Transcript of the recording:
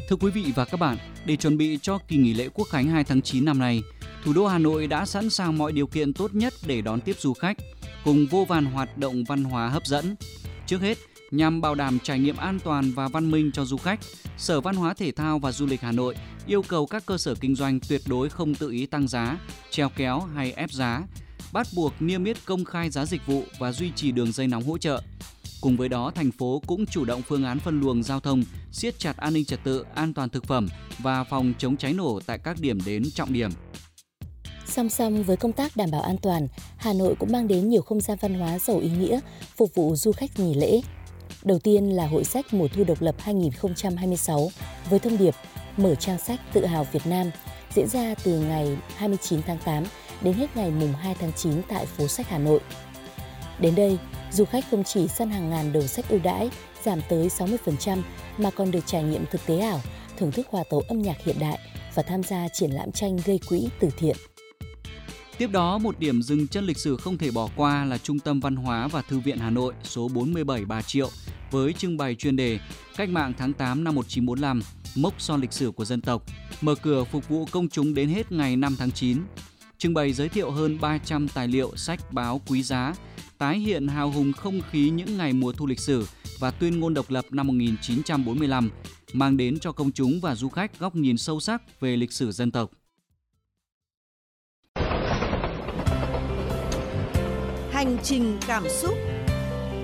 Thưa quý vị và các bạn, để chuẩn bị cho kỳ nghỉ lễ Quốc khánh 2 tháng 9 năm nay, thủ đô Hà Nội đã sẵn sàng mọi điều kiện tốt nhất để đón tiếp du khách, cùng vô vàn hoạt động văn hóa hấp dẫn. Trước hết, nhằm bảo đảm trải nghiệm an toàn và văn minh cho du khách, Sở Văn hóa Thể thao và Du lịch Hà Nội yêu cầu các cơ sở kinh doanh tuyệt đối không tự ý tăng giá, treo kéo hay ép giá, bắt buộc niêm yết công khai giá dịch vụ và duy trì đường dây nóng hỗ trợ. Cùng với đó, thành phố cũng chủ động phương án phân luồng giao thông, siết chặt an ninh trật tự, an toàn thực phẩm và phòng chống cháy nổ tại các điểm đến trọng điểm. Song song với công tác đảm bảo an toàn, Hà Nội cũng mang đến nhiều không gian văn hóa giàu ý nghĩa phục vụ du khách nghỉ lễ. Đầu tiên là Hội sách mùa thu độc lập 2026 với thông điệp Mở trang sách tự hào Việt Nam, diễn ra từ ngày 29 tháng 8 đến hết ngày mùng 2 tháng 9 tại phố sách Hà Nội. Đến đây, du khách không chỉ săn hàng ngàn đầu sách ưu đãi, giảm tới 60% mà còn được trải nghiệm thực tế ảo, thưởng thức hòa tấu âm nhạc hiện đại và tham gia triển lãm tranh gây quỹ từ thiện. Tiếp đó, một điểm dừng chân lịch sử không thể bỏ qua là Trung tâm Văn hóa và Thư viện Hà Nội số 47 Bà Triệu với trưng bày chuyên đề Cách mạng tháng 8 năm 1945, mốc son lịch sử của dân tộc, mở cửa phục vụ công chúng đến hết ngày 5 tháng 9. Trưng bày giới thiệu hơn 300 tài liệu, sách, báo quý giá, tái hiện hào hùng không khí những ngày mùa thu lịch sử và tuyên ngôn độc lập năm 1945, mang đến cho công chúng và du khách góc nhìn sâu sắc về lịch sử dân tộc. Hành trình cảm xúc.